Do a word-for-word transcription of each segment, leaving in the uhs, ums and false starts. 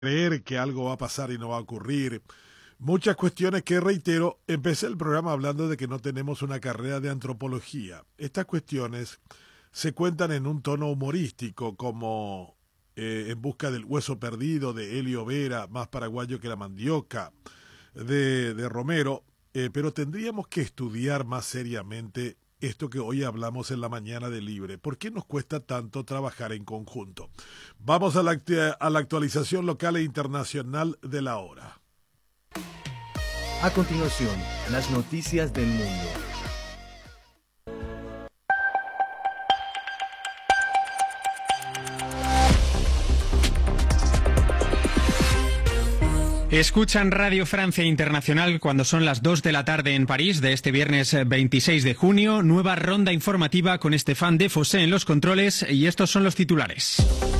creer que algo va a pasar y no va a ocurrir. Muchas cuestiones que, reitero, empecé el programa hablando de que no tenemos una carrera de antropología. Estas cuestiones se cuentan en un tono humorístico, como eh, En busca del hueso perdido, de Helio Vera, más paraguayo que la mandioca, de, de Romero, eh, pero tendríamos que estudiar más seriamente esto que hoy hablamos en la mañana de Libre. ¿Por qué nos cuesta tanto trabajar en conjunto? Vamos a la, a la actualización local e internacional de la hora. A continuación, las noticias del mundo. Escuchan Radio Francia Internacional cuando son las dos de la tarde en París de este viernes veintiséis de junio. Nueva ronda informativa con Stéphane Defossé en los controles y estos son los titulares.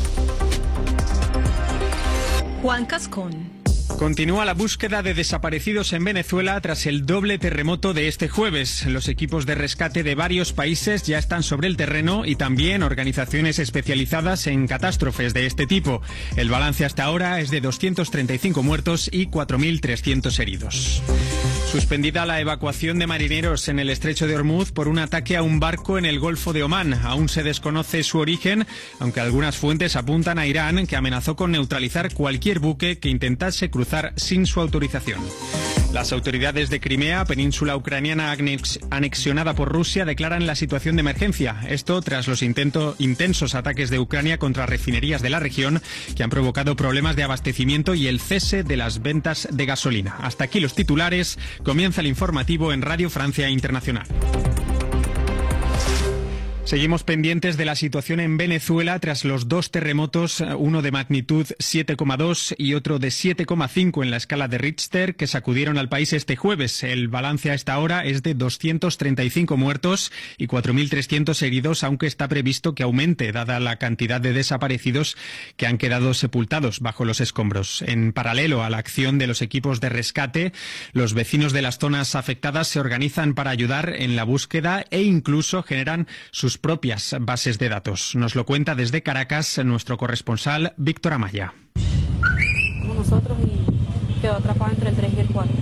Juan Cascón. Continúa la búsqueda de desaparecidos en Venezuela tras el doble terremoto de este jueves. Los equipos de rescate de varios países ya están sobre el terreno y también organizaciones especializadas en catástrofes de este tipo. El balance hasta ahora es de doscientos treinta y cinco muertos y cuatro mil trescientos heridos. Suspendida la evacuación de marineros en el estrecho de Hormuz por un ataque a un barco en el Golfo de Omán. Aún se desconoce su origen, aunque algunas fuentes apuntan a Irán, que amenazó con neutralizar cualquier buque que intentase cruzar sin su autorización. Las autoridades de Crimea, península ucraniana anex anexionada por Rusia, declaran la situación de emergencia. Esto tras los intento intensos ataques de Ucrania contra refinerías de la región que han provocado problemas de abastecimiento y el cese de las ventas de gasolina. Hasta aquí los titulares. Comienza el informativo en Radio Francia Internacional. Seguimos pendientes de la situación en Venezuela tras los dos terremotos, uno de magnitud siete coma dos y otro de siete coma cinco en la escala de Richter, que sacudieron al país este jueves. El balance a esta hora es de doscientos treinta y cinco muertos y cuatro mil trescientos heridos, aunque está previsto que aumente, dada la cantidad de desaparecidos que han quedado sepultados bajo los escombros. En paralelo a la acción de los equipos de rescate, los vecinos de las zonas afectadas se organizan para ayudar en la búsqueda e incluso generan sus propias bases de datos. Nos lo cuenta desde Caracas nuestro corresponsal Víctor Amaya. Como nosotros y quedó atrapado entre el tres y el cuatro.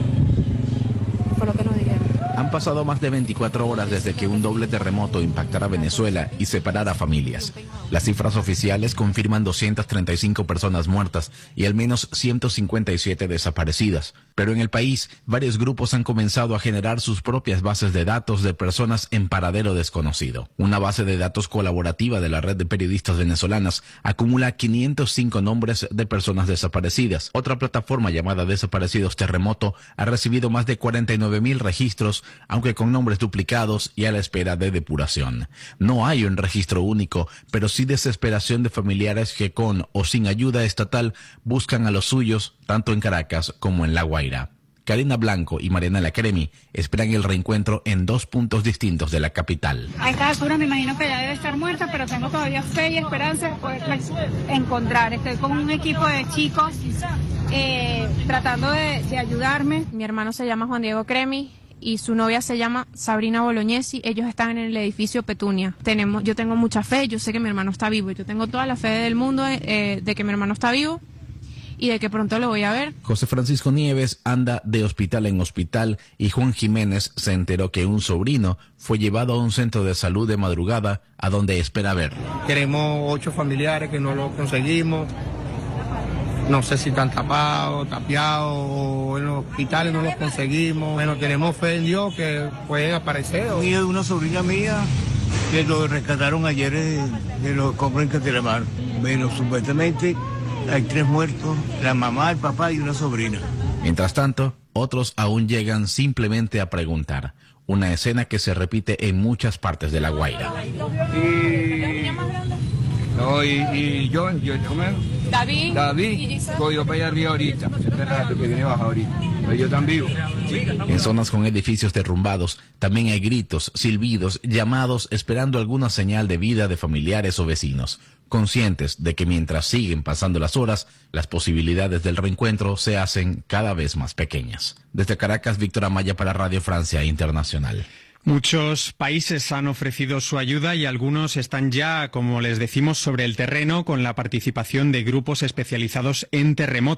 Fue lo que nos dijeron. Han pasado más de veinticuatro horas desde que un doble terremoto impactara Venezuela y separara familias. Las cifras oficiales confirman doscientas treinta y cinco personas muertas y al menos ciento cincuenta y siete desaparecidas. Pero en el país, varios grupos han comenzado a generar sus propias bases de datos de personas en paradero desconocido. Una base de datos colaborativa de la red de periodistas venezolanas acumula quinientos cinco nombres de personas desaparecidas. Otra plataforma llamada Desaparecidos Terremoto ha recibido más de cuarenta y nueve mil registros, aunque con nombres duplicados y a la espera de depuración. No hay un registro único, pero sí desesperación de familiares que con o sin ayuda estatal buscan a los suyos, tanto en Caracas como en La Guaira. Karina Blanco y Marianela Cremi esperan el reencuentro en dos puntos distintos de la capital. A esta altura me imagino que ya debe estar muerta, pero tengo todavía fe y esperanza de poderla encontrar. Estoy con un equipo de chicos eh, tratando de, de ayudarme. Mi hermano se llama Juan Diego Cremi y su novia se llama Sabrina Bolognesi. Ellos están en el edificio Petunia. Tenemos, yo tengo mucha fe, yo sé que mi hermano está vivo. Yo tengo toda la fe del mundo eh, de que mi hermano está vivo y de que pronto lo voy a ver. José Francisco Nieves anda de hospital en hospital y Juan Jiménez se enteró que un sobrino fue llevado a un centro de salud de madrugada a donde espera verlo. Tenemos ocho familiares que no lo conseguimos. No sé si están tapados, tapiados, o en los hospitales no los conseguimos. Bueno, tenemos fe en Dios que pueden aparecer. Un hijo de una sobrina mía que lo rescataron ayer de los escombros en Cateramar. Bueno, supuestamente hay tres muertos, la mamá, el papá y una sobrina. Mientras tanto, otros aún llegan simplemente a preguntar. Una escena que se repite en muchas partes de La Guaira. Y... No, y, y yo, yo, yo me... David. David, voy yo para allá arriba ahorita. Este rato que viene baja ahorita. Pero yo también vivo. En zonas con edificios derrumbados, también hay gritos, silbidos, llamados, esperando alguna señal de vida de familiares o vecinos, conscientes de que mientras siguen pasando las horas, las posibilidades del reencuentro se hacen cada vez más pequeñas. Desde Caracas, Víctor Amaya para Radio Francia Internacional. Muchos países han ofrecido su ayuda y algunos están ya, como les decimos, sobre el terreno con la participación de grupos especializados en terremotos.